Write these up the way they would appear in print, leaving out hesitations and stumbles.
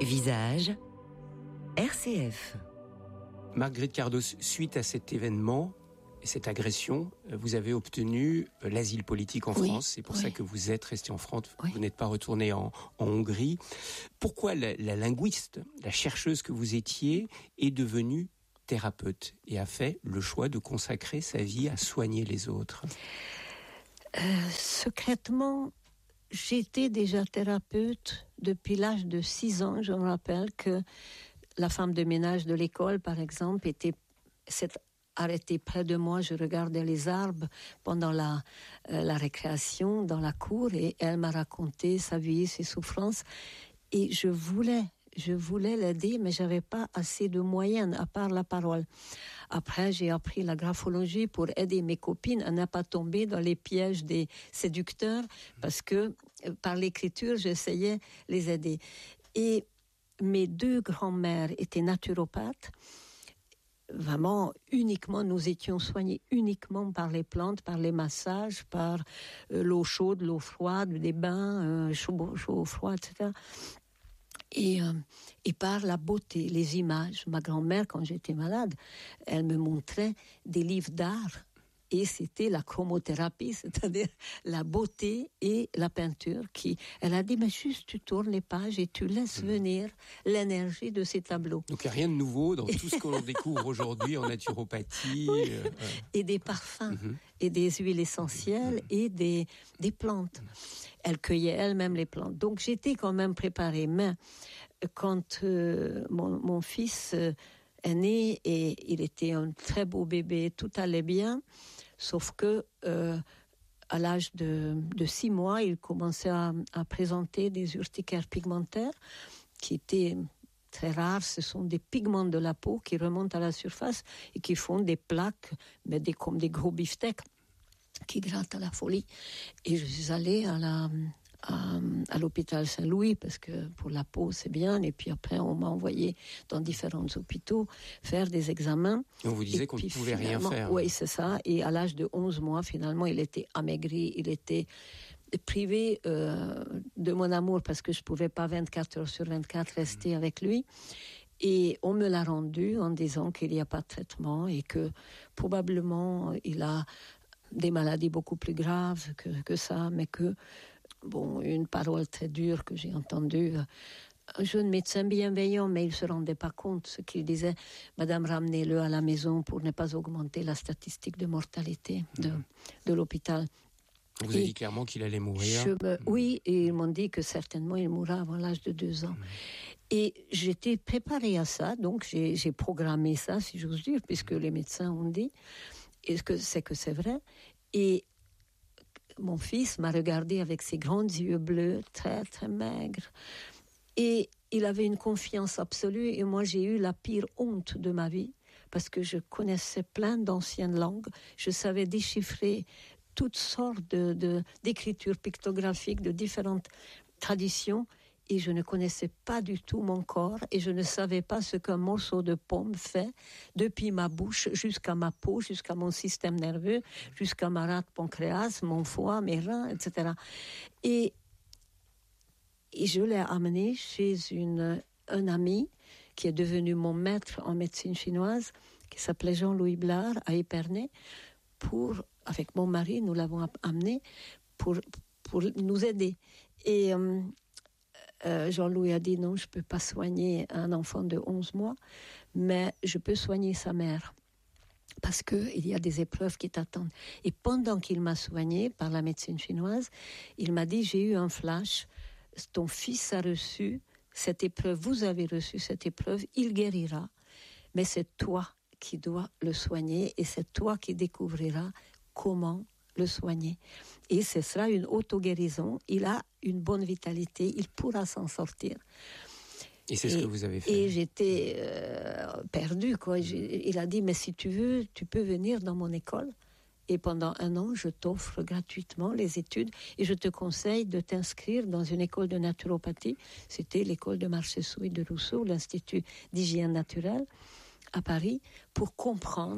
Visage RCF. Marguerite Cardos, suite à cet événement et cette agression, vous avez obtenu l'asile politique en France. C'est pour ça que vous êtes resté en France. Vous n'êtes pas retourné en Hongrie. Pourquoi la linguiste, la chercheuse que vous étiez, est devenue thérapeute et a fait le choix de consacrer sa vie à soigner les autres? Secrètement, j'étais déjà thérapeute depuis l'âge de 6 ans. Je me rappelle que la femme de ménage de l'école, par exemple, s'est arrêtée près de moi. Je regardais les arbres pendant la récréation dans la cour et elle m'a raconté sa vie, ses souffrances. Et je voulais l'aider, mais j'avais pas assez de moyens à part la parole. Après, j'ai appris la graphologie pour aider mes copines à ne pas tomber dans les pièges des séducteurs, parce que par l'écriture, j'essayais les aider. Et mes 2 grands-mères étaient naturopathes. Vraiment, uniquement, nous étions soignés uniquement par les plantes, par les massages, par l'eau chaude, l'eau froide, des bains, chaud, froid, etc. Et par la beauté, les images. Ma grand-mère, quand j'étais malade, elle me montrait des livres d'art et c'était la chromothérapie, c'est-à-dire la beauté et la peinture. Elle a dit, mais juste tu tournes les pages et tu laisses venir l'énergie de ces tableaux. Donc il n'y a rien de nouveau dans tout ce qu'on découvre aujourd'hui en naturopathie. Et des parfums, et des huiles essentielles, et des plantes. Elle cueillait elle-même les plantes. Donc j'étais quand même préparée. Mais quand mon fils est né, et il était un très beau bébé, tout allait bien, sauf que à l'âge de 6 mois, il commençait à présenter des urticaires pigmentaires qui étaient très rares. Ce sont des pigments de la peau qui remontent à la surface et qui font des plaques, mais comme des gros beefsteaks qui grattent à la folie. Et je suis allée à l'hôpital Saint-Louis, parce que pour la peau c'est bien, et puis après on m'a envoyé dans différents hôpitaux faire des examens. Et on vous disait qu'on ne pouvait rien faire. Oui, c'est ça, et à l'âge de 11 mois finalement il était amaigri, il était privé de mon amour, parce que je ne pouvais pas 24 heures sur 24 rester avec lui. Et on me l'a rendu en disant qu'il n'y a pas de traitement et que probablement il a des maladies beaucoup plus graves que ça, mais que une parole très dure que j'ai entendue, un jeune médecin bienveillant, mais il ne se rendait pas compte ce qu'il disait. Madame, ramenez-le à la maison pour ne pas augmenter la statistique de mortalité de l'hôpital. On vous a dit clairement qu'il allait mourir. Oui, et ils m'ont dit que certainement il mourra avant l'âge de 2 ans. Et j'étais préparée à ça, donc j'ai programmé ça, si j'ose dire, puisque les médecins ont dit, et que c'est vrai. Et mon fils m'a regardé avec ses grands yeux bleus, très très maigres, et il avait une confiance absolue, et moi j'ai eu la pire honte de ma vie, parce que je connaissais plein d'anciennes langues, je savais déchiffrer toutes sortes d'écritures pictographiques de différentes traditions, et je ne connaissais pas du tout mon corps, et je ne savais pas ce qu'un morceau de pomme fait depuis ma bouche jusqu'à ma peau, jusqu'à mon système nerveux, jusqu'à ma rate pancréas, mon foie, mes reins, etc. Et je l'ai amené chez un ami qui est devenu mon maître en médecine chinoise, qui s'appelait Jean-Louis Blard, à Épernay, avec mon mari, nous l'avons amené pour nous aider. Et Jean-Louis a dit non, je ne peux pas soigner un enfant de 11 mois, mais je peux soigner sa mère, parce qu'il y a des épreuves qui t'attendent. Et pendant qu'il m'a soigné par la médecine chinoise, il m'a dit, j'ai eu un flash, ton fils a reçu cette épreuve, vous avez reçu cette épreuve, il guérira, mais c'est toi qui dois le soigner, et c'est toi qui découvriras comment le soigner. Et ce sera une auto-guérison. Il a une bonne vitalité, il pourra s'en sortir. Et c'est ce que vous avez fait. Et j'étais perdue, quoi. Il a dit, mais si tu veux, tu peux venir dans mon école. Et pendant 1 an, je t'offre gratuitement les études. Et je te conseille de t'inscrire dans une école de naturopathie. C'était l'école de Marchesou et de Rousseau, l'Institut d'hygiène naturelle à Paris, pour comprendre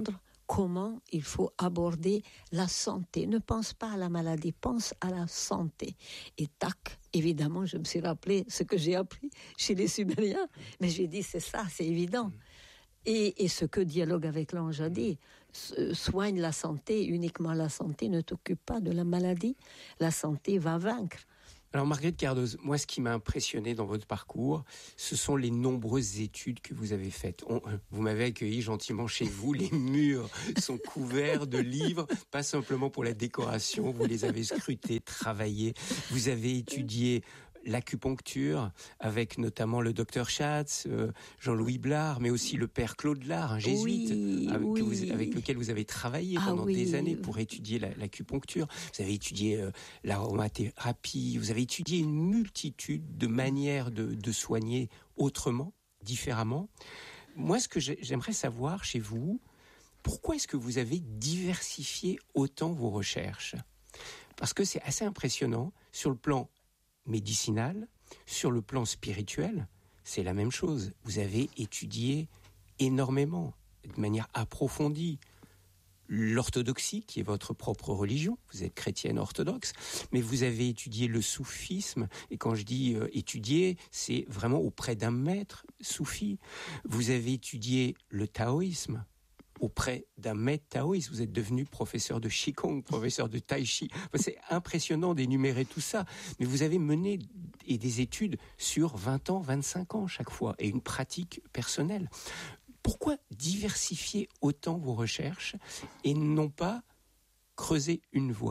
comment il faut aborder la santé. Ne pense pas à la maladie, pense à la santé. Et tac, évidemment, je me suis rappelé ce que j'ai appris chez les Sumériens, mais j'ai dit c'est ça, c'est évident. Et ce que Dialogue avec l'ange a dit, soigne la santé, uniquement la santé, ne t'occupe pas de la maladie, la santé va vaincre. Alors Marguerite Cardoz, moi ce qui m'a impressionné dans votre parcours, ce sont les nombreuses études que vous avez faites. Vous m'avez accueilli gentiment chez vous, les murs sont couverts de livres, pas simplement pour la décoration, vous les avez scrutés, travaillés, vous avez étudié l'acupuncture, avec notamment le docteur Schatz, Jean-Louis Blard, mais aussi le père Claude Lard, un jésuite, avec lequel vous avez travaillé pendant des années pour étudier l'acupuncture. Vous avez étudié l'aromathérapie, vous avez étudié une multitude de manières de soigner autrement, différemment. Moi, ce que j'aimerais savoir chez vous, pourquoi est-ce que vous avez diversifié autant vos recherches ? Parce que c'est assez impressionnant sur le plan médicinal, sur le plan spirituel, c'est la même chose. Vous avez étudié énormément, de manière approfondie, l'orthodoxie, qui est votre propre religion. Vous êtes chrétienne orthodoxe, mais vous avez étudié le soufisme. Et quand je dis étudier, c'est vraiment auprès d'un maître soufi. Vous avez étudié le taoïsme auprès d'un maître taoïste. Vous êtes devenu professeur de Qigong, professeur de Tai Chi. Enfin, c'est impressionnant d'énumérer tout ça. Mais vous avez mené des études sur 20 ans, 25 ans chaque fois, et une pratique personnelle. Pourquoi diversifier autant vos recherches et non pas creuser une voie ?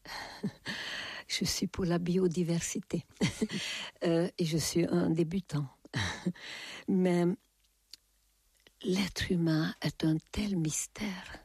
Je suis pour la biodiversité. Et je suis un débutant. Mais l'être humain est un tel mystère.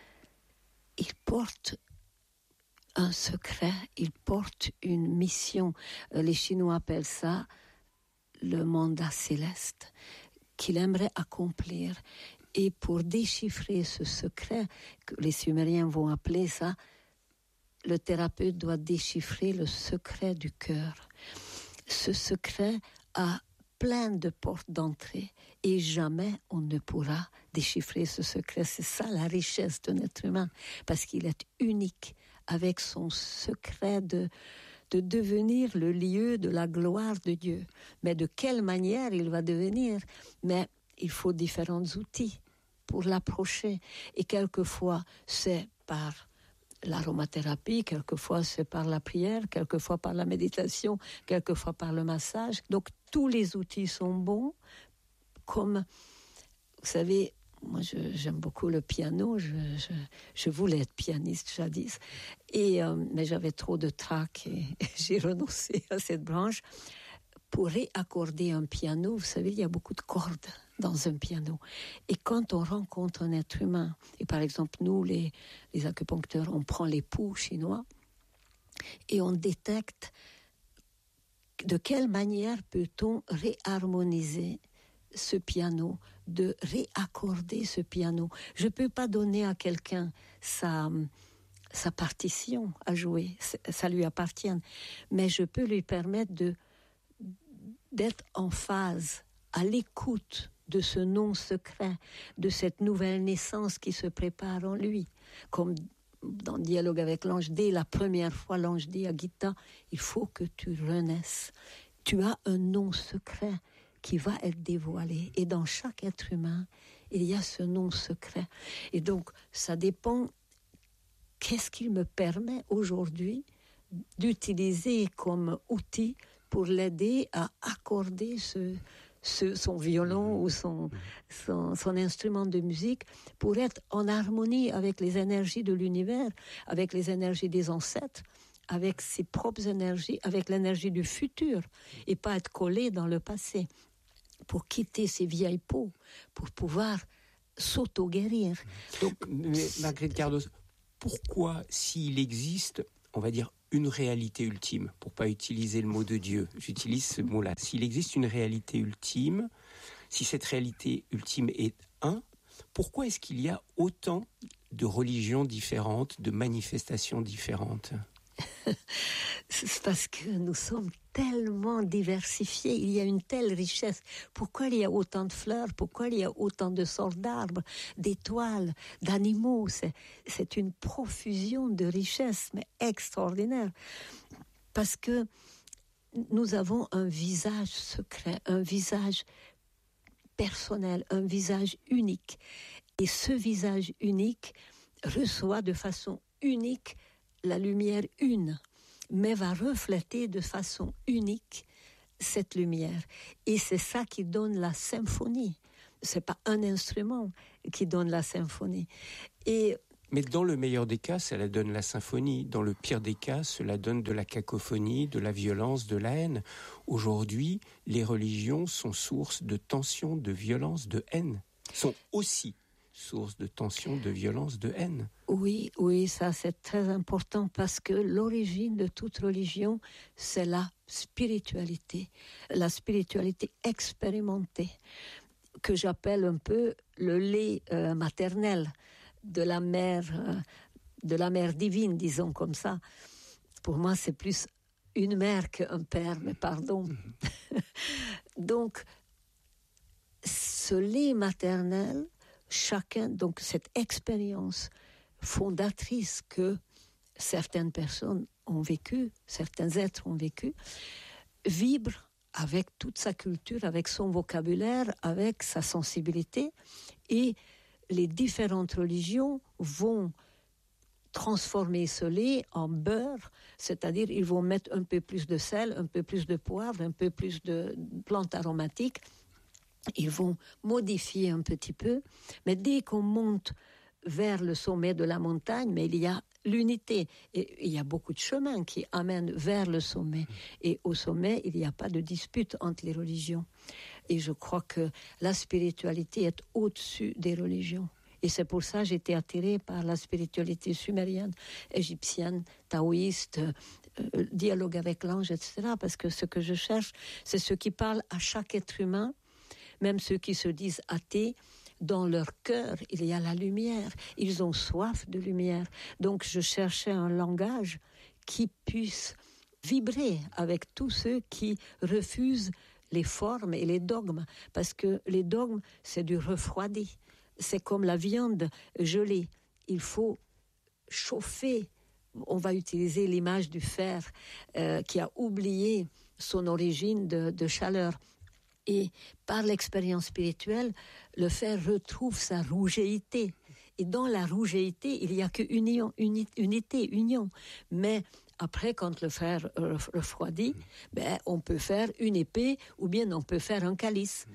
Il porte un secret, il porte une mission. Les Chinois appellent ça le mandat céleste qu'il aimerait accomplir. Et pour déchiffrer ce secret, que les Sumériens vont appeler ça, le thérapeute doit déchiffrer le secret du cœur. Ce secret a plein de portes d'entrée et jamais on ne pourra déchiffrer ce secret. C'est ça la richesse d'un être humain, parce qu'il est unique avec son secret de devenir le lieu de la gloire de Dieu. Mais de quelle manière il va devenir ? Mais il faut différents outils pour l'approcher. Et quelquefois, c'est par l'aromathérapie, quelquefois c'est par la prière, quelquefois par la méditation, quelquefois par le massage. Donc tous les outils sont bons. Comme, vous savez, moi j'aime beaucoup le piano, je voulais être pianiste jadis, mais j'avais trop de trac et j'ai renoncé à cette branche. Pour réaccorder un piano, vous savez, il y a beaucoup de cordes dans un piano. Et quand on rencontre un être humain, et par exemple nous, les acupuncteurs, on prend les pouls chinois et on détecte de quelle manière peut-on réharmoniser ce piano, de réaccorder ce piano. Je ne peux pas donner à quelqu'un sa partition à jouer, ça lui appartient, mais je peux lui permettre d'être en phase, à l'écoute de ce non secret, de cette nouvelle naissance qui se prépare en lui. Comme dans Dialogue avec l'ange, dès la première fois, l'ange dit à Gita, il faut que tu renaisses. Tu as un non secret qui va être dévoilé. Et dans chaque être humain, il y a ce non secret. Et donc, ça dépend, qu'est-ce qu'il me permet aujourd'hui d'utiliser comme outil pour l'aider à accorder son violon ou son instrument de musique pour être en harmonie avec les énergies de l'univers, avec les énergies des ancêtres, avec ses propres énergies, avec l'énergie du futur, et pas être collé dans le passé, pour quitter ces vieilles peaux, pour pouvoir s'auto-guérir. Donc, mais Marguerite Cardoz, pourquoi, s'il existe, on va dire, une réalité ultime, pour ne pas utiliser le mot de Dieu, j'utilise ce mot-là, s'il existe une réalité ultime, si cette réalité ultime est un, pourquoi est-ce qu'il y a autant de religions différentes, de manifestations différentes ? C'est parce que nous sommes tellement diversifiés, il y a une telle richesse. Pourquoi il y a autant de fleurs? Pourquoi il y a autant de sortes d'arbres, d'étoiles, d'animaux? C'est une profusion de richesses, mais extraordinaire. Parce que nous avons un visage secret, un visage personnel, un visage unique. Et ce visage unique reçoit de façon unique la lumière une, mais va refléter de façon unique cette lumière. Et c'est ça qui donne la symphonie. C'est pas un instrument qui donne la symphonie. Mais dans le meilleur des cas, cela donne la symphonie. Dans le pire des cas, cela donne de la cacophonie, de la violence, de la haine. Aujourd'hui, les religions sont source de tension, de violence, de haine. Sont aussi source de tension, de violence, de haine. Oui, ça c'est très important parce que l'origine de toute religion, c'est la spiritualité expérimentée, que j'appelle un peu le lait maternel de la mère divine, disons comme ça. Pour moi, c'est plus une mère qu'un père, mais pardon. Donc, ce lait maternel, donc cette expérience fondatrice que certaines personnes ont vécue, certains êtres ont vécu, vibre avec toute sa culture, avec son vocabulaire, avec sa sensibilité, et les différentes religions vont transformer ce lait en beurre, c'est-à-dire ils vont mettre un peu plus de sel, un peu plus de poivre, un peu plus de plantes aromatiques. Ils vont modifier un petit peu, mais dès qu'on monte vers le sommet de la montagne, mais il y a l'unité. Et il y a beaucoup de chemins qui amènent vers le sommet. Et au sommet, il n'y a pas de dispute entre les religions. Et je crois que la spiritualité est au-dessus des religions. Et c'est pour ça que j'ai été attirée par la spiritualité sumérienne, égyptienne, taoïste, dialogue avec l'ange, etc. Parce que ce que je cherche, c'est ce qui parle à chaque être humain, même ceux qui se disent athées. Dans leur cœur, il y a la lumière. Ils ont soif de lumière. Donc, je cherchais un langage qui puisse vibrer avec tous ceux qui refusent les formes et les dogmes. Parce que les dogmes, c'est du refroidi. C'est comme la viande gelée. Il faut chauffer. On va utiliser l'image du fer qui a oublié son origine de chaleur. Et par l'expérience spirituelle, le fer retrouve sa rougeéité. Et dans la rougeéité, il n'y a que unité, union. Mais après, quand le fer refroidit, on peut faire une épée ou bien on peut faire un calice.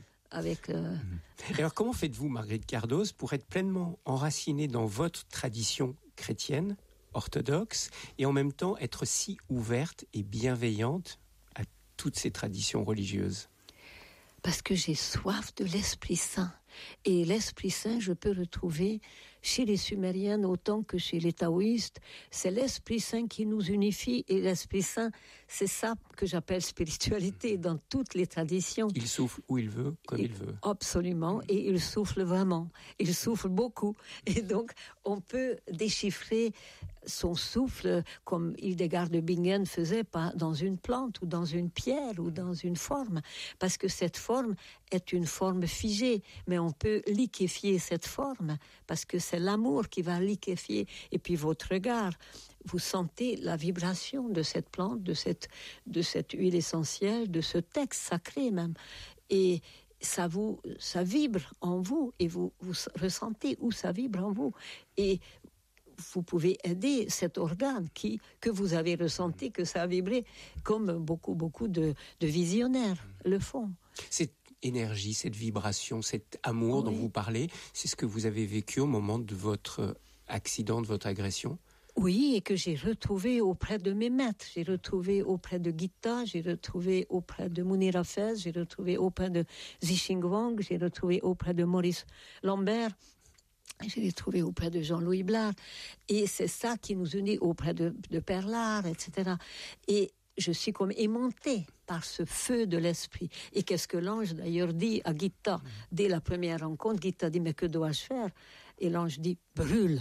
Alors comment faites-vous, Marguerite Cardoz, pour être pleinement enracinée dans votre tradition chrétienne, orthodoxe, et en même temps être si ouverte et bienveillante à toutes ces traditions religieuses ? Parce que j'ai soif de l'Esprit Saint. Et l'Esprit Saint, je peux retrouver chez les Sumériens autant que chez les taoïstes. C'est l'Esprit Saint qui nous unifie. Et l'Esprit Saint, c'est ça que j'appelle spiritualité dans toutes les traditions. Il souffle où il veut, comme il veut. Absolument. Et il souffle vraiment. Il souffle beaucoup. Et donc, on peut déchiffrer son souffle comme Hildegard de Bingen faisait, pas dans une plante ou dans une pierre ou dans une forme. Parce que cette forme est une forme figée. Mais on peut liquéfier cette forme parce que c'est l'amour qui va liquéfier. Et puis votre regard, vous sentez la vibration de cette plante, de cette huile essentielle, de ce texte sacré même. Et ça vibre en vous et vous ressentez où ça vibre en vous. Et vous pouvez aider cet organe que vous avez ressenti, que ça a vibré, comme beaucoup de visionnaires le font. Cette énergie, cette vibration, cet amour dont vous parlez, c'est ce que vous avez vécu au moment de votre accident, de votre agression ? Oui, et que j'ai retrouvé auprès de mes maîtres. J'ai retrouvé auprès de Gita, j'ai retrouvé auprès de Munir Hafez, j'ai retrouvé auprès de Zixing Wang, j'ai retrouvé auprès de Maurice Lambert. Je l'ai trouvé auprès de Jean-Louis Blard. Et c'est ça qui nous unit auprès de Perlard, etc. Et je suis comme aimantée par ce feu de l'esprit. Et qu'est-ce que l'ange d'ailleurs dit à Gita dès la première rencontre? Gita dit, mais que dois-je faire? Et l'ange dit, brûle.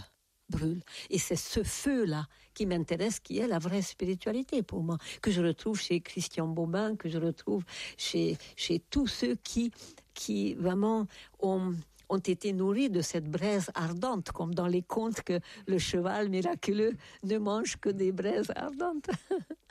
brûle. Et c'est ce feu-là qui m'intéresse, qui est la vraie spiritualité pour moi, que je retrouve chez Christian Bobin, que je retrouve chez tous ceux qui vraiment ont été nourris de cette braise ardente, comme dans les contes que le cheval miraculeux ne mange que des braises ardentes.